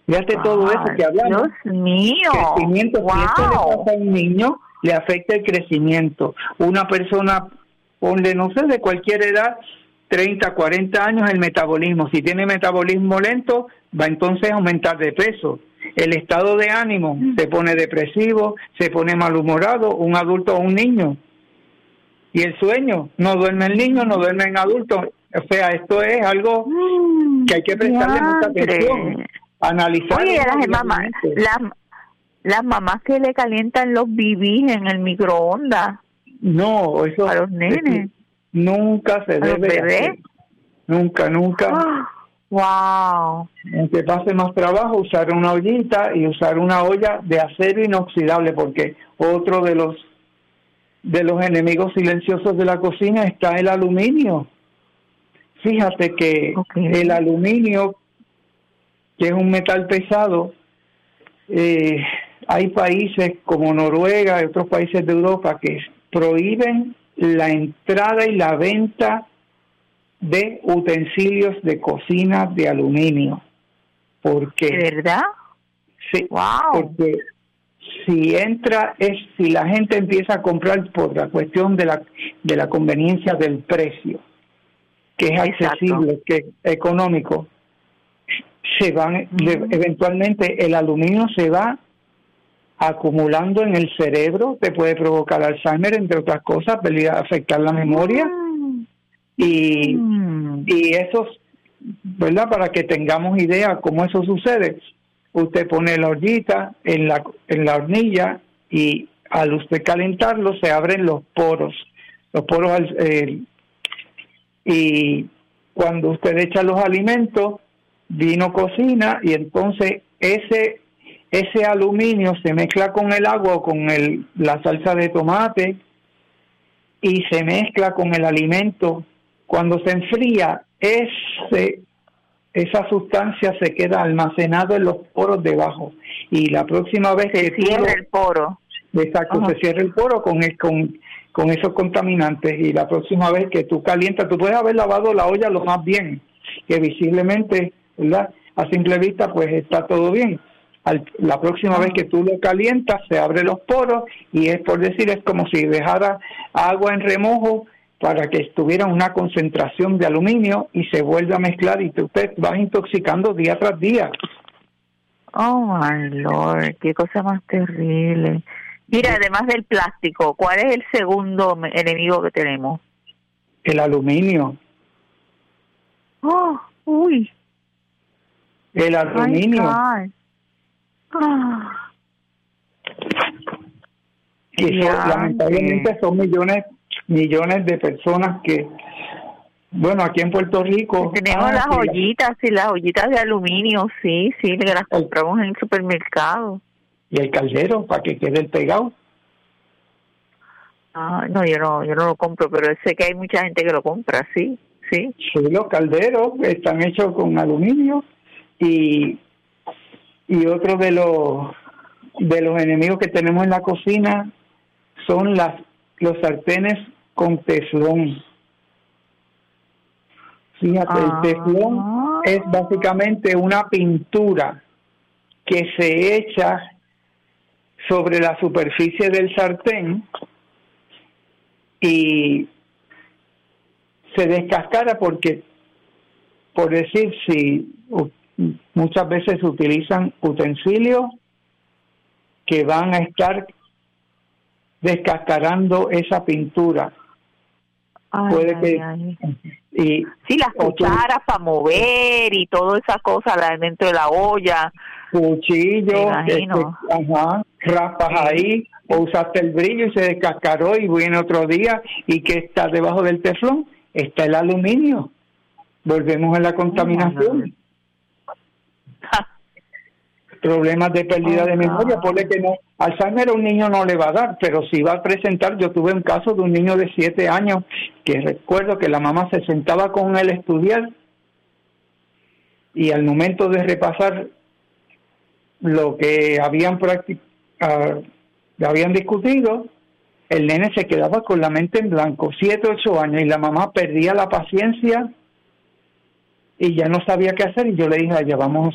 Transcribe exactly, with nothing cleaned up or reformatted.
Fíjate, wow, todo eso que hablamos. Dios mío. Crecimiento, wow. si esto le pasa a un niño, le afecta el crecimiento. Una persona, ponle, no sé, de cualquier edad, treinta, cuarenta años, el metabolismo. Si tiene metabolismo lento, va entonces a aumentar de peso. El estado de ánimo mm. se pone depresivo, se pone malhumorado, un adulto o un niño. Y el sueño, no duerme el niño, no duerme el adulto. O sea, esto es algo que hay que prestarle Madre. mucha atención, analizar. Oye, las mamás, las, las mamás que le calientan los bibís en el microondas. No, eso a los nenes. Nunca se debe hacer. Nunca, nunca. Oh, wow. Aunque pase más trabajo, usar una ollita y usar una olla de acero inoxidable, porque otro de los de los enemigos silenciosos de la cocina está el aluminio. Fíjate que okay. el aluminio, que es un metal pesado, eh, hay países como Noruega y otros países de Europa que prohíben la entrada y la venta de utensilios de cocina de aluminio. Porque, ¿de verdad? Sí, wow. porque si entra, es si la gente empieza a comprar por la cuestión de la de la conveniencia del precio, que es accesible, Exacto. que es económico, se van mm. eventualmente el aluminio se va acumulando en el cerebro, te puede provocar Alzheimer, entre otras cosas, afectar la memoria mm. y mm. y eso, ¿verdad? Para que tengamos idea cómo eso sucede. Usted pone la ollita en la en la hornilla y al usted calentarlo se abren los poros, los poros eh, y cuando usted echa los alimentos, vino, cocina, y entonces ese ese aluminio se mezcla con el agua o con el la salsa de tomate y se mezcla con el alimento. Cuando se enfría, ese esa sustancia se queda almacenado en los poros debajo, y la próxima vez se que cierra tú, el poro. Exacto, Ajá. se cierra el poro con el, con con esos contaminantes, y la próxima vez que tú calientas, tú puedes haber lavado la olla lo más bien, que visiblemente, ¿verdad?, a simple vista pues está todo bien. Al, la próxima Ajá. vez que tú lo calientas, se abren los poros, y es por decir, es como si dejara agua en remojo para que estuviera una concentración de aluminio y se vuelve a mezclar, y tú te vas intoxicando día tras día. Oh my Lord, qué cosa más terrible. Mira, sí. Además del plástico, ¿cuál es el segundo enemigo que tenemos? El aluminio. Oh, uy. El aluminio. Oh. Y eso, lamentablemente son millones millones de personas que, bueno, aquí en Puerto Rico tenemos ah, las sí, ollitas, sí, las ollitas de aluminio, sí, sí, que las compramos en el supermercado. Y el caldero para que quede el pegado. Ah, no, yo no, yo no lo compro, pero sé que hay mucha gente que lo compra, sí, sí. Sí, los calderos están hechos con aluminio, y y otro de los de los enemigos que tenemos en la cocina son las los sartenes con teflón. Fíjate, ah. el teflón es básicamente una pintura que se echa sobre la superficie del sartén y se descascara, porque, por decir, si muchas veces se utilizan utensilios que van a estar descascarando esa pintura. Ay, Puede ay, que ay. y sí, las cucharas para mover y todas esas cosas dentro de la olla, cuchillos, este, ajá, raspas sí. ahí, o usaste el brillo y se descascaró y viene otro día, y que está debajo del teflón está el aluminio. Volvemos a la contaminación. Oh, problemas de pérdida oh, de memoria, porque que no, Alzheimer a un niño no le va a dar, pero sí va a presentar. Yo tuve un caso de un niño de siete años que recuerdo que la mamá se sentaba con él a estudiar, y al momento de repasar lo que habían practic- uh, habían discutido, el nene se quedaba con la mente en blanco, siete, ocho años, y la mamá perdía la paciencia y ya no sabía qué hacer, y yo le dije a ella, vamos